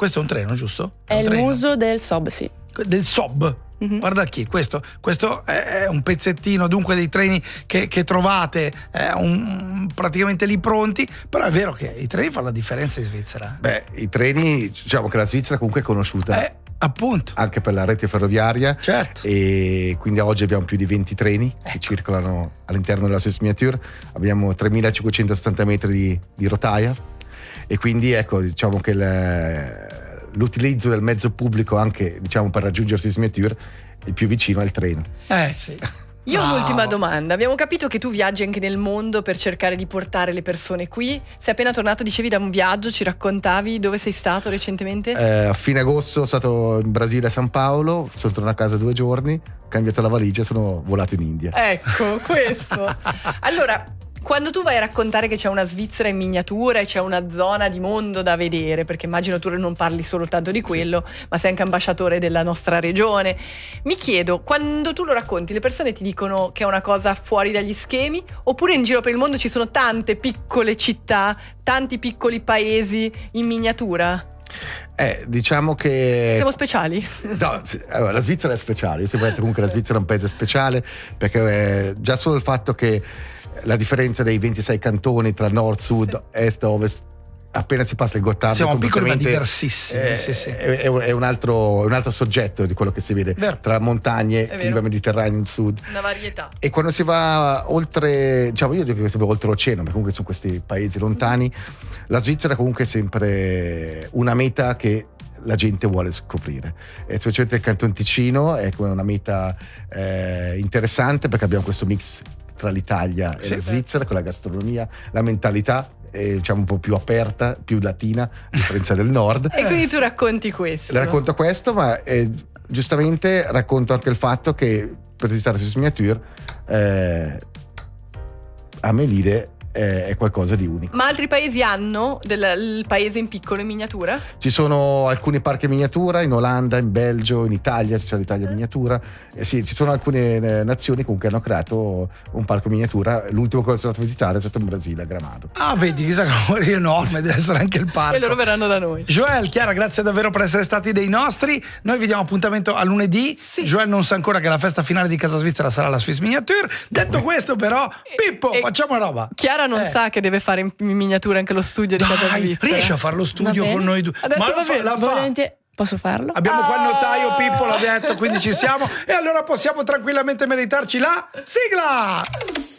questo è un treno, giusto? È il muso del Sob, sì. Del Sob? Guarda qui, questo è un pezzettino dunque dei treni che trovate praticamente lì pronti, però è vero che i treni fanno la differenza in Svizzera. Beh, i treni, diciamo che la Svizzera comunque è conosciuta appunto anche per la rete ferroviaria, certo, e quindi oggi abbiamo più di 20 treni che circolano all'interno della Swiss Miniature, abbiamo 3570 metri di rotaia, e quindi ecco, diciamo che l'utilizzo del mezzo pubblico anche, diciamo, per raggiungere Swiss Miniature, il più vicino è il treno. Sì. Io ho un'ultima domanda. Abbiamo capito che tu viaggi anche nel mondo per cercare di portare le persone qui. Sei appena tornato, dicevi, da un viaggio, ci raccontavi dove sei stato recentemente? A fine agosto sono stato in Brasile, a San Paolo, sono tornato a casa 2 giorni, ho cambiato la valigia e sono volato in India. Ecco, questo. Allora, quando tu vai a raccontare che c'è una Svizzera in miniatura e c'è una zona di mondo da vedere, perché immagino tu non parli soltanto di quello, ma sei anche ambasciatore della nostra regione, mi chiedo, quando tu lo racconti, le persone ti dicono che è una cosa fuori dagli schemi, oppure in giro per il mondo ci sono tante piccole città, tanti piccoli paesi in miniatura? Diciamo che siamo speciali? No, allora, la Svizzera è speciale. Io sempre detto comunque la Svizzera è un paese speciale, perché già solo il fatto che la differenza dei 26 cantoni tra nord, sud, est, ovest, appena si passa il Gottardo, siamo piccoli ma diversissimi, è un altro soggetto di quello che si vede. Vero. Tra montagne, clima mediterraneo in sud, una varietà. e quando si va oltre, diciamo, io dico che si va oltre l'oceano, perché comunque su questi paesi lontani, la Svizzera comunque è sempre una meta che la gente vuole scoprire, e specialmente il Canton Ticino è una meta interessante, perché abbiamo questo mix tra l'Italia e la Svizzera, con la gastronomia, la mentalità, diciamo un po' più aperta, più latina, a differenza del nord. E quindi tu racconti questo. Le racconto questo, ma giustamente racconto anche il fatto che per visitare Swiss Miniature a Melide è qualcosa di unico. Ma altri paesi hanno il paese in piccolo, in miniatura? Ci sono alcuni parchi in miniatura, in Olanda, in Belgio, in Italia, c'è l'Italia in miniatura. Sì, ci sono alcune nazioni comunque hanno creato un parco in miniatura. L'ultimo che sono andato a visitare è stato in Brasile, a Gramado. Vedi, chissà che è enorme, deve essere anche il parco. E loro verranno da noi. Joel, Chiara, grazie davvero per essere stati dei nostri. Noi vi diamo appuntamento a lunedì. Sì. Joel non sa ancora che la festa finale di Casa Svizzera sarà la Swiss Miniature. Detto questo, però, Pippo, facciamo roba. Chiara non sa che deve fare in miniatura anche lo studio di Casa Svizzera. Riesci a fare lo studio con noi due? Adesso Ma la fa. Posso farlo? Abbiamo qua il notaio, Pippo l'ha detto, quindi ci siamo, e allora possiamo tranquillamente meritarci la sigla.